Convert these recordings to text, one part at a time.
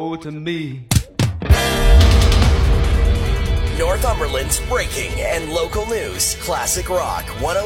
woe to me. Northumberland's breaking and local news. Classic Rock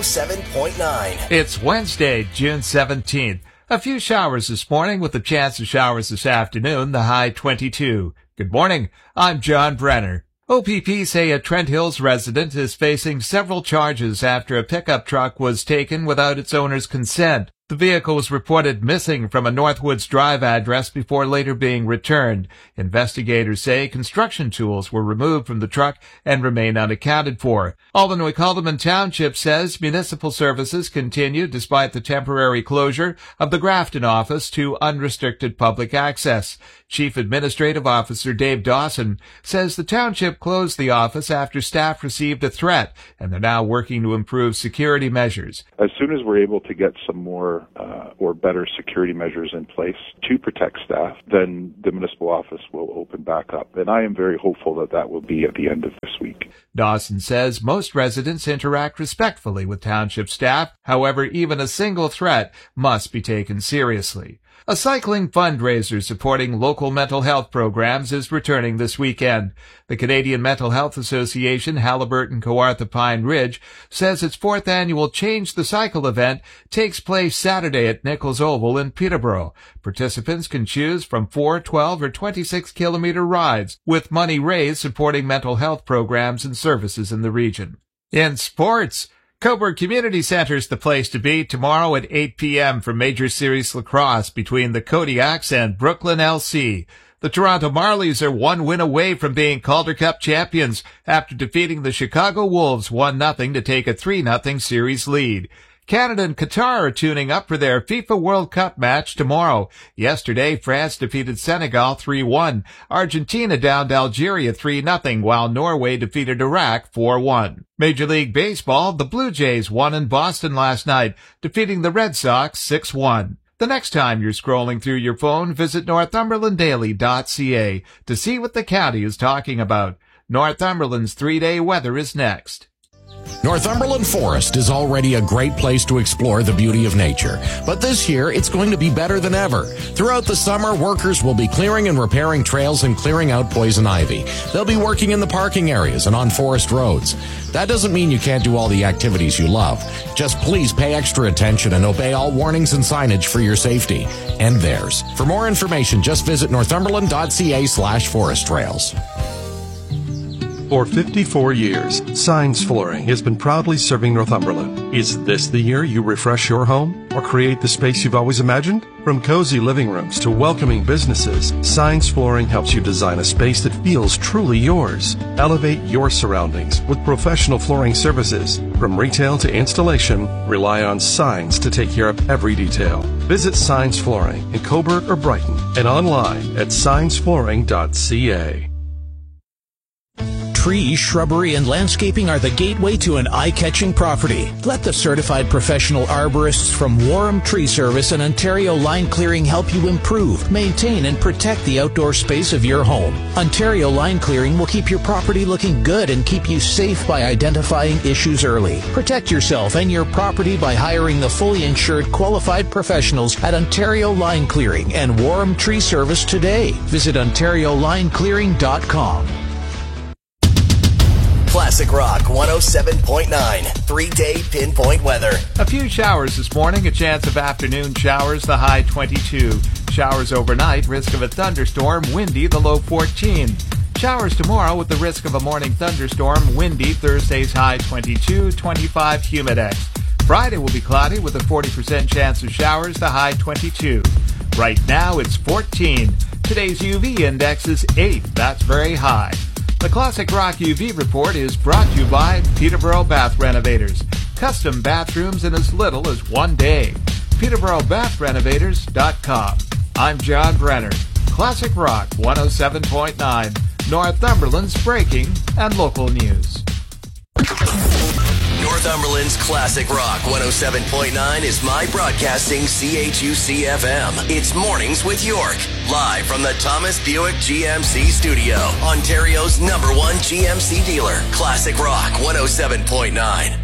107.9. It's Wednesday, June 17th. A few showers this morning with a chance of showers this afternoon, the high 22. Good morning. I'm John Brenner. OPP say a Trent Hills resident is facing several charges after a pickup truck was taken without its owner's consent. The vehicle was reported missing from a Northwoods Drive address before later being returned. Investigators say construction tools were removed from the truck and remain unaccounted for. Albany-Calderman Township says municipal services continue despite the temporary closure of the Grafton office to unrestricted public access. Chief Administrative Officer Dave Dawson says the township closed the office after staff received a threat, and they're now working to improve security measures. As soon as we're able to get some more or better security measures in place to protect staff, then the municipal office will open back up. And I am very hopeful that that will be at the end of this week. Dawson says most residents interact respectfully with township staff. However, even a single threat must be taken seriously. A cycling fundraiser supporting local mental health programs is returning this weekend. The Canadian Mental Health Association, Haliburton Kawartha Pine Ridge, says its fourth annual Change the Cycle event takes place Saturday at Nichols Oval in Peterborough. Participants can choose from 4, 12, or 26-kilometer rides, with money raised supporting mental health programs and services in the region. In sports, Cobourg Community Centre is the place to be tomorrow at 8 p.m. for Major Series lacrosse between the Kodiaks and Brooklyn LC. The Toronto Marlies are one win away from being Calder Cup champions after defeating the Chicago Wolves 1-0 to take a 3-0 series lead. Canada and Qatar are tuning up for their FIFA World Cup match tomorrow. Yesterday, France defeated Senegal 3-1. Argentina downed Algeria 3-0, while Norway defeated Iraq 4-1. Major League Baseball, the Blue Jays won in Boston last night, defeating the Red Sox 6-1. The next time you're scrolling through your phone, visit northumberlanddaily.ca to see what the county is talking about. Northumberland's 3-day weather is next. Northumberland Forest is already a great place to explore the beauty of nature, but this year it's going to be better than ever. Throughout the summer, workers will be clearing and repairing trails and clearing out poison ivy. They'll be working in the parking areas and on forest roads. That doesn't mean you can't do all the activities you love. Just please pay extra attention and obey all warnings and signage for your safety and theirs. For more information, just visit northumberland.ca/forest trails. For 54 years, Signs Flooring has been proudly serving Northumberland. Is this the year you refresh your home or create the space you've always imagined? From cozy living rooms to welcoming businesses, Signs Flooring helps you design a space that feels truly yours. Elevate your surroundings with professional flooring services. From retail to installation, rely on Signs to take care of every detail. Visit Signs Flooring in Cobourg or Brighton and online at signsflooring.ca. Trees, shrubbery, and landscaping are the gateway to an eye-catching property. Let the certified professional arborists from Warham Tree Service and Ontario Line Clearing help you improve, maintain, and protect the outdoor space of your home. Ontario Line Clearing will keep your property looking good and keep you safe by identifying issues early. Protect yourself and your property by hiring the fully insured qualified professionals at Ontario Line Clearing and Warham Tree Service today. Visit OntarioLineClearing.com. Classic Rock 107.9, 3-day pinpoint weather. A few showers this morning, a chance of afternoon showers, the high 22. Showers overnight, risk of a thunderstorm, windy, the low 14. Showers tomorrow with the risk of a morning thunderstorm, windy, Thursday's high 22, 25 humidex. Friday will be cloudy with a 40% chance of showers, the high 22. Right now it's 14. Today's UV index is 8, that's very high. The Classic Rock UV report is brought to you by Peterborough Bath Renovators. Custom bathrooms in as little as 1 day. PeterboroughBathRenovators.com. I'm John Brenner. Classic Rock 107.9. Northumberland's breaking and local news. Northumberland's Classic Rock 107.9 is My Broadcasting CHUC-FM. It's Mornings with York. Live from the Thomas Buick GMC studio. Ontario's #1 GMC dealer. Classic Rock 107.9.